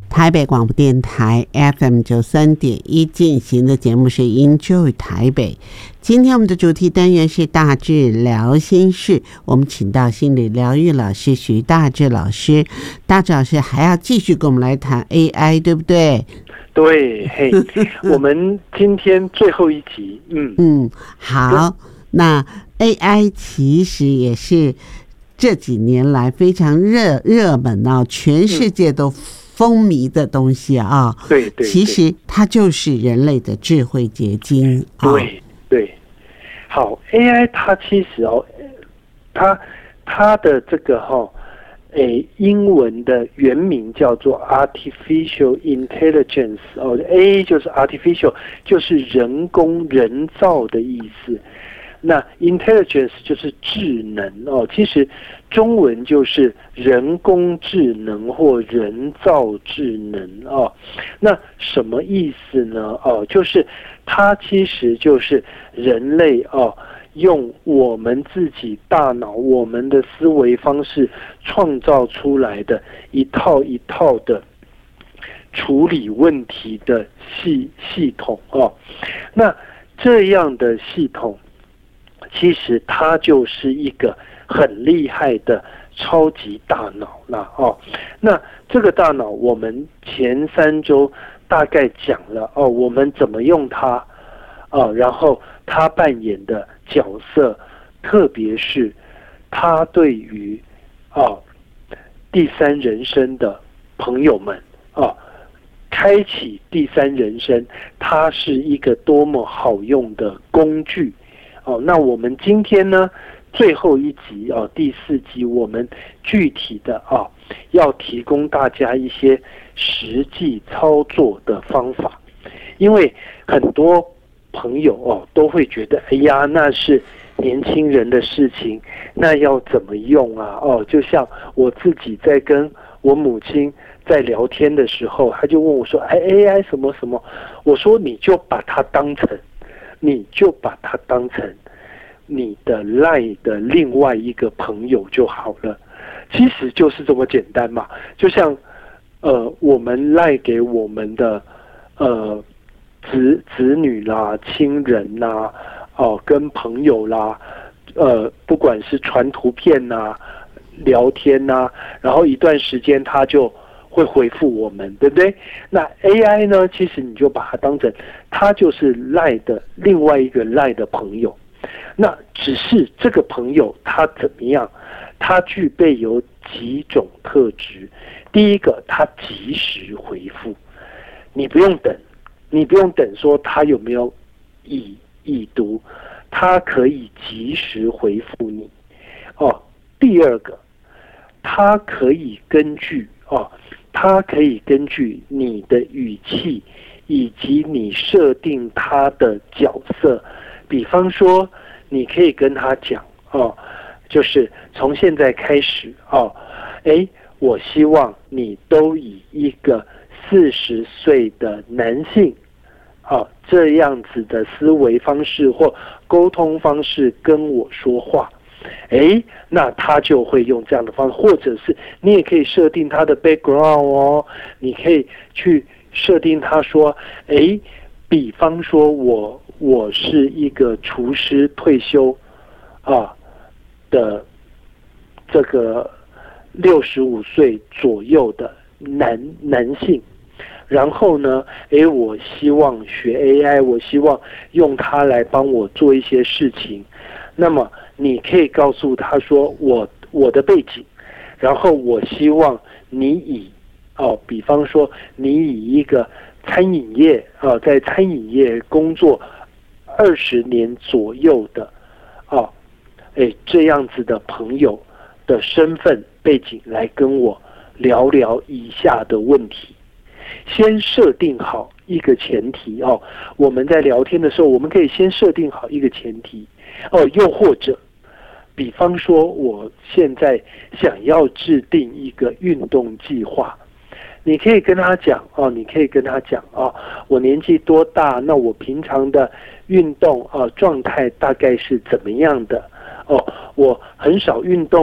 台北广播电台 FM93.1 进行的节目是 Enjoy 台北。今天我们的主题单元是大志聊心事，我们请到心理疗愈老师徐大志老师。大志老师还要继续跟我们来谈 AI， 对不对？ 对，嘿，我们今天最后一集， 好，那 AI 其实也是这几年来非常热门啊，全世界都风靡的东西啊。 对， 其实它就是人类的智慧结晶。 对，好 ，AI 它其实它的这个英文的原名叫做 Artificial Intelligence A 就是 Artificial 就是人工人造的意思，那 Intelligence 就是智能其实中文就是人工智能或人造智能那什么意思呢？就是它其实就是人类用我们自己大脑、我们的思维方式创造出来的一套一套的处理问题的系统那这样的系统，其实它就是一个很厉害的超级大脑啦那这个大脑，我们前3周大概讲了我们怎么用它然后它扮演的角色，特别是它对于第三人生的朋友们开启第三人生，它是一个多么好用的工具那我们今天呢最后一集第4集，我们具体的要提供大家一些实际操作的方法，因为很多朋友都会觉得哎呀那是年轻人的事情，那要怎么用啊就像我自己在跟我母亲在聊天的时候，她就问我说AI 什么什么，我说你就把它当成你的 LINE 的另外一个朋友就好了，其实就是这么简单嘛。就像我们 LINE 给我们的子女啦、亲人啦跟朋友啦不管是传图片啦、聊天啦，然后一段时间他就会回复我们，对不对？那 AI 呢，其实你就把它当成它就是 LINE 的另外一个 LINE 的朋友，那只是这个朋友他怎么样，他具备有几种特质。第一个，他及时回复，你不用等说他有没有已读，他可以及时回复你第二个，他可以根据你的语气以及你设定他的角色，比方说你可以跟他讲就是从现在开始我希望你都以一个40岁的男性这样子的思维方式或沟通方式跟我说话，那他就会用这样的方式，或者是你也可以设定他的 background 你可以去设定他说比方说我是一个厨师退休的这个65岁左右的男性，然后呢我希望学 AI， 我希望用它来帮我做一些事情，那么你可以告诉他说我的背景，然后我希望你以比方说你以一个餐饮业在餐饮业工作20年左右的这样子的朋友的身份背景来跟我聊聊以下的问题。先设定好一个前提我们在聊天的时候，我们可以先设定好一个前提又或者比方说我现在想要制定一个运动计划，你可以跟他讲我年纪多大，那我平常的运动状态大概是怎么样的我很少运动